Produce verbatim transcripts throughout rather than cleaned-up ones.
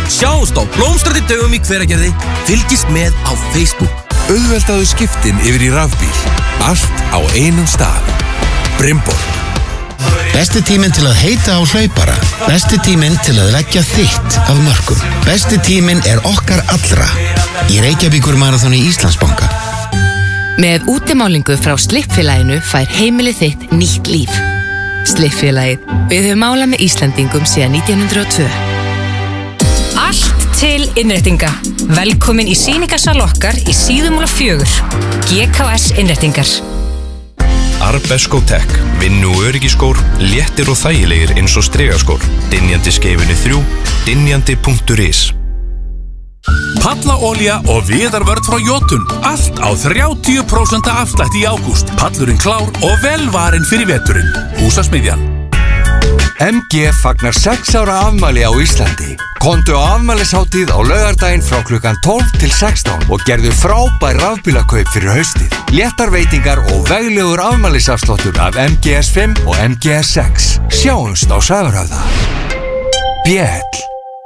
Sjáumst á blómstrandi dögum í Hveragerði. Fylgist með á Facebook. Auðveldaðu skiptin yfir í rafbíl. Allt á einum stað. Brimborg. Besti tíminn til að heita á hlaupara. Besti tíminn til að leggja þitt af mörkum. Besti tíminn er okkar allra. Í Reykjavíkur marathoni Íslandsbanka. Með útimálingu frá Slippfélaginu fær heimilið þitt nýtt líf. Slippfélagið. Við höfum málað með Íslandingum síðan nítján hundruð og tvö. Allt til innréttinga. Velkomin í sýningarsal okkar í Síðumúla fjögur. G K S Innréttingar. Arbesko Tech, vinnu og öryggiskór, léttir og þægilegir eins og stregaskór. Dynjandi skeifunni þrjú, dynjandi punktur is. Pallaolía og viðarvörn frá Jotun. Allt á þrjátíu prósent afslætti í ágúst. Pallurinn klár og velvarinn fyrir veturinn. Húsasmiðjan. M G fagnar sex ára afmæli á Íslandi. Komdu á afmælishátíð á laugardaginn frá klukkan tólf til sextán og gerðu frábær rafbílakaup fyrir haustið. Léttar veitingar og veglegur afmælisafsláttur af M G S fimm og M G S sex. Sjáumst á Sævarhöfða. Bjell.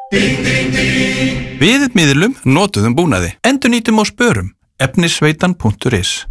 Við miðlum notuðum búnaði. Endurnýtum og spörum. efnisveitan punktur is.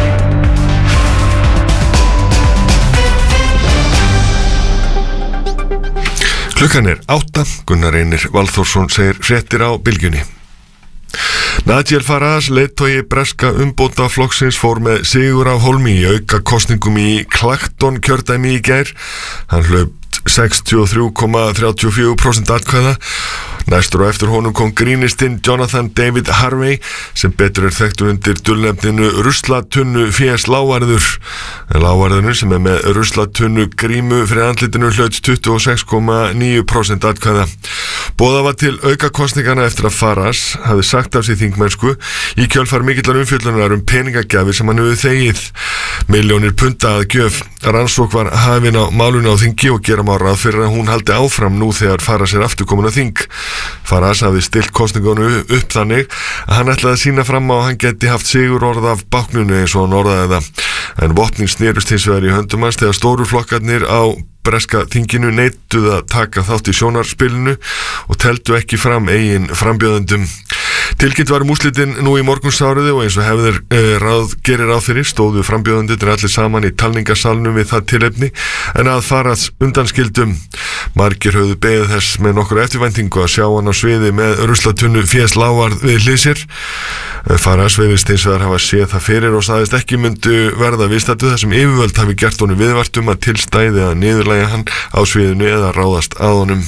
Klukkan er átta, Gunnar Reynir Valþórsson segir fréttir á bylgjunni. Nigel Farage, leiðtogi breska umbótaflokksins, fór með sigur af hólmi í auka kosningum í Clacton kjördæmi í gær. Hann hlaupt sextíu og þrjú komma þrjátíu og fjögur prósent atkvæða. Næstur og eftir honum kom grínistinn Jonathan David Harvey sem betur er þekktur undir dulnefninu ruslatunnu fés lávarður. Lávarðurinn sem er með ruslatunnu grímu fyrir andlitinu hlaut tuttugu og sex komma níu prósent atkvæða. Boðað var til aukakosningana eftir að Farage hafði sagt af sig þingmennsku í kjölfar mikillar umfjöllunar um peningagjafir sem hann hefur þegið. Milljónir punta að gjöf. Rannsókn var hafin á málinu á þingi og gera má ráð fyrir að hún haldi áfram nú þegar Farage er aftur komin á þing. Farage hafði stilt kosningunum upp þannig að hann ætlaði að sína fram á að hann geti haft sigur orð af báknunu eins og hann orðaði það. En vopnin snerust hins vegar í höndum hans þegar stóru flokkarnir á breska þinginu neituðu að taka þátt í sjónarspilinu og teldu ekki fram eigin frambjóðendum. Tilkynnt var um úrslitin nú í morgunsáriði og eins og hefðir eh, ráð, gerir ráð fyrir stóðu frambjóðendur allir saman í talningarsalnum við það tilefni en að Farage undanskildum. Margir höfðu beðið þess með nokkur eftirvæntingu að sjá hann á sviði með ruslatunnu fés lávarð við hlið sér. Farage virðist hins vegar hafa séð það fyrir og sagðist ekki myndu verða viðstaddur þar sem yfirvöld hafi gert honum viðvart um að tilstæði að niðurlægja hann á sviðinu eða ráðast að honum.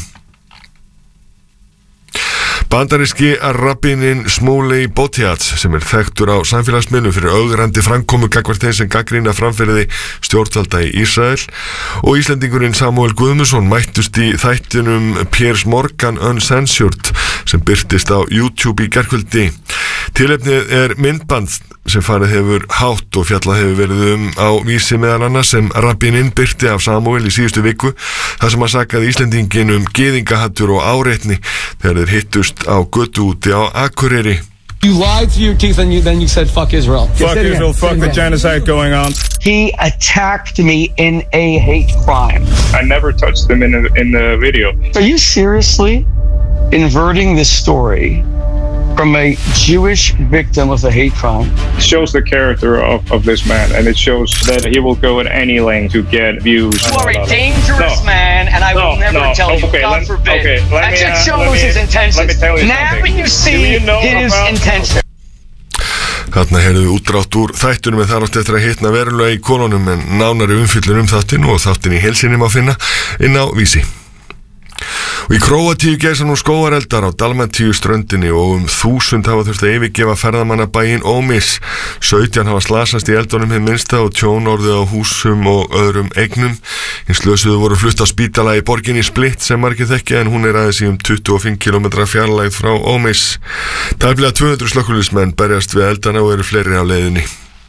Bandaríski rabbíninn Shmuley Boteach sem er þekktur á samfélagsmiðlum fyrir ögrandi framkomu gagnvart þeim sem gagnrýna framferði stjórnvalda í Ísrael og Íslendingurinn Samuel Guðmundsson mættust í þættinum Piers Morgan Uncensored sem birtist á YouTube í gærkvöldi. Tilefnið er myndband sem farið hefur hátt og fjallað hefur verið um á Vísi meðal annars sem rabbíninn birti af Samuel í síðustu viku þar sem hann sakaði Íslendingin um gyðingahattur og áreitni þegar þeir hittust á götu úti á Akureyri. You lied through your teeth and you, then you said fuck Israel. Fuck Israel, fuck the genocide going on. He attacked me in a hate crime. I never touched him in, a, in the video. Are you seriously inverting this story from a Jewish victim of a hate crime? It shows the character of, of this man, and it shows that he will go at any length to get views. You are a dangerous no. man, and I no, will never no. tell you, okay, God let, forbid. Okay, let that me, just uh, shows let me, his intentions. Let me tell you now something. you see you know his about, intentions. Þarna heyrðu við útdrátt úr þættunum en þar átti eftir að hitna verulega í konunum en nánari umfjöllun um þáttinn og þáttinn í heilsinni má finna inn á Vísi. Og í Króatíu geisa nú skógareldar á Dalmatíu ströndinni og um þúsund hafa þurft að yfirgefa ferðamannabæinn Ómis. sautján hafa slasast í eldunum hið minnsta og tjón orðið á húsum og öðrum eignum. Hins slösuðu voru flutt á spítala í borginni Split sem margir þekkja en hún er aðeins í um tuttugu og fimm kílómetra fjarlægð frá Ómis. Tæplega tvö hundruð slökkviliðsmenn berjast við eldana og eru fleiri á leiðinni.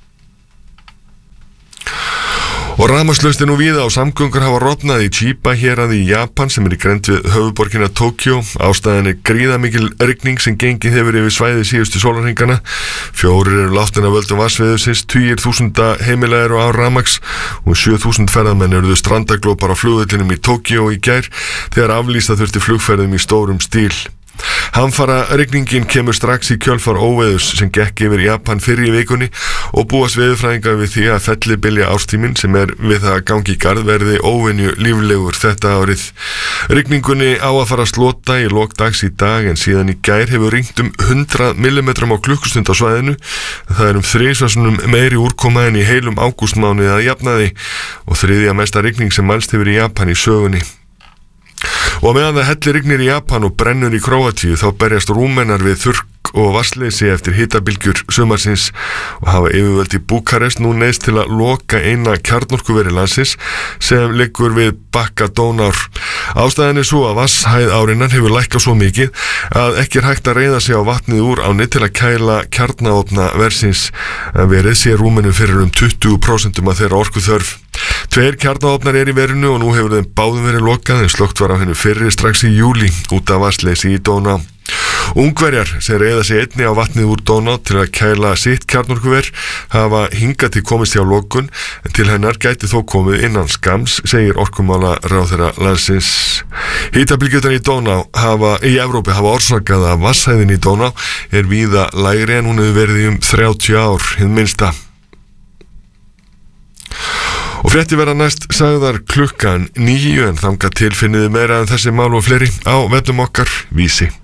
Og rafmagnslaust er nú víða og samgöngur hafa rofnað í Chiba hérað í Japan sem er í grennd við höfuðborgina Tókjó. Ástæðan er gríðamikil rigning sem gengið hefur yfir svæðið síðustu sólarhringana. Fjórir eru látin af völdum vatnsveðursins, tugir þúsunda heimila eru á rafmagns og sjö þúsund ferðamenn eruðu strandaglópar á flugvellinum í Tókjó í gær þegar aflýsa þurfti flugferðum í stórum stíl. Hamfara rigningin kemur strax í kjölfar óveðurs sem gekk yfir Japan fyrr í vikunni og búast veðurfræðingar við því að fellibylja árstíminn sem er við það gangi í garð verði óvenju líflegur þetta árið. Rigningunni á að fara að slota í lok dags í dag en síðan í gær hefur rignt um hundrað millimetrum á klukkustund á svæðinu. Það er um þrisvarsinnum meiri úrkoma en í heilum ágústmánuði að jafnaði og þriðja mesta rigning sem mælst hefur í Japan í sögunni. Og meðan það hellir rignir í Japan og brennur í Króatíu þá berjast Rúmenar við þurrk og vatnsleysi eftir hitabylgjur sumarsins og hafa yfirvöld í Búkarest nú neyðst til að loka eina kjarnorkuveri landsins sem liggur við bakka Dónár. Ástæðan er svo að vatnshæð árinnar hefur lækkað svo mikið að ekki er hægt að reiða sig á vatnið úr ánni til að kæla kjarnaofna versins. Verið sé Rúmenum fyrir um tuttugu prósent af þeirra orkuþörf. Tveir kjarnaofnar er í verinu og nú hefur þeim báðum verið lokað en slökkt var á hennu fyrri strax í júlí út af vatnsleysi í Dóná. Ungverjar sem reiða sig einni á vatnið úr Dóná til að kæla sitt kjarnorkuver hafa hingað til komist hjá lokun en til hennar gæti þó komið innan skams, segir orkumálaráðherra landsins. Hitabylgjurnar í Dóná hafa, í Evrópu hafa orsakað að vatnshæðin í Dóná er víða lægri en hún hefur verið í um þrjátíu ár hið minnsta. Og frétti verða næst sagðar klukkan níu en þangað til finniði meira en þessi mál og fleiri á vefnum okkar Vísi.